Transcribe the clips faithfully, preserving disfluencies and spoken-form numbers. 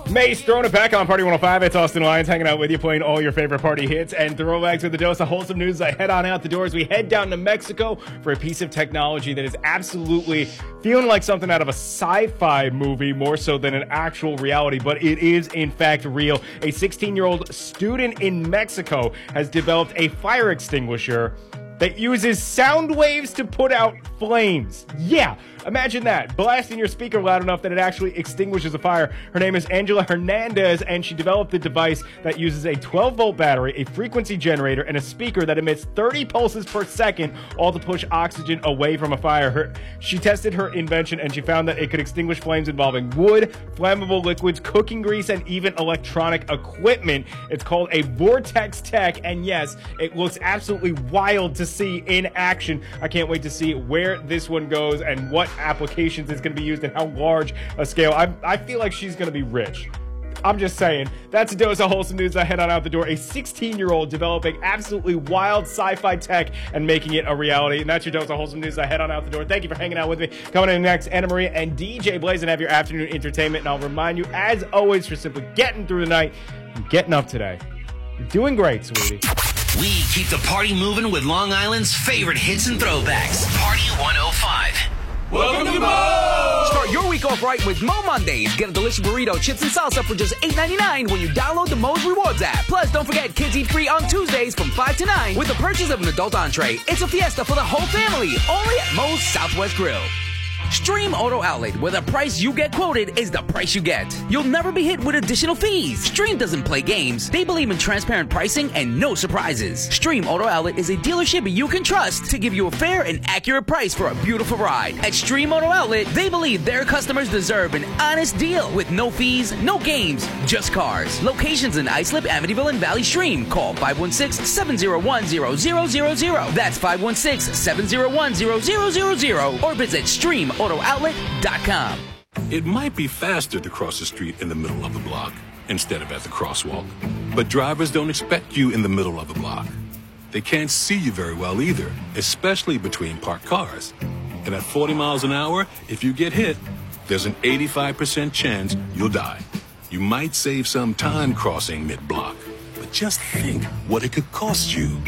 Mace throwing it back on Party one oh five. It's Austin Lyons hanging out with you, playing all your favorite party hits and throwbacks with a dose of wholesome news. I head on out the door as we head down to Mexico for a piece of technology that is absolutely feeling like something out of a sci-fi movie more so than an actual reality, but it is in fact real. A sixteen-year-old student in Mexico has developed a fire extinguisher that uses sound waves to put out flames. Yeah, imagine that. Blasting your speaker loud enough that it actually extinguishes a fire. Her name is Angela Hernandez, and she developed the device that uses a twelve-volt battery, a frequency generator, and a speaker that emits thirty pulses per second, all to push oxygen away from a fire. Her, she tested her invention, and she found that it could extinguish flames involving wood, flammable liquids, cooking grease, and even electronic equipment. It's called a Vortex Tech, and yes, it looks absolutely wild to see in action. I can't wait to see where this one goes and what applications it's going to be used and how large a scale. I, I feel like she's going to be rich. I'm just saying. That's a dose of wholesome news. I head on out the door. A sixteen-year-old developing absolutely wild sci-fi tech and making it a reality. And that's your dose of wholesome news. I head on out the door. Thank you for hanging out with me. Coming in next, Anna Maria and D J Blaze, and have your afternoon entertainment. And I'll remind you, as always, for simply getting through the night and getting up today. You're doing great, sweetie. We keep the party moving with Long Island's favorite hits and throwbacks. Party one oh five. Welcome to Mo! Start your week off right with Mo Mondays. Get a delicious burrito, chips, and salsa for just eight ninety-nine when you download the Mo's Rewards app. Plus, don't forget, kids eat free on Tuesdays from five to nine with the purchase of an adult entree. It's a fiesta for the whole family, only at Mo's Southwest Grill. Stream Auto Outlet, where the price you get quoted is the price you get. You'll never be hit with additional fees. Stream doesn't play games. They believe in transparent pricing and no surprises. Stream Auto Outlet is a dealership you can trust to give you a fair and accurate price for a beautiful ride. At Stream Auto Outlet, they believe their customers deserve an honest deal with no fees, no games, just cars. Locations in Islip, Amityville, and Valley Stream. Call five one six, seven zero one, zero zero zero zero. That's five one six, seven zero one, zero zero zero zero. Or visit stream auto outlet dot com. It might be faster to cross the street in the middle of the block instead of at the crosswalk, but drivers don't expect you in the middle of the block. They can't see you very well either, especially between parked cars. And at forty miles an hour, if you get hit, there's an eighty-five percent chance you'll die. You might save some time crossing mid-block, but just think what it could cost you.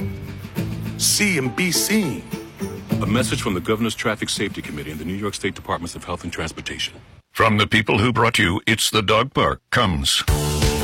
See and be seen. A message from the Governor's Traffic Safety Committee and the New York State Departments of Health and Transportation. From the people who brought you It's the Dog Park comes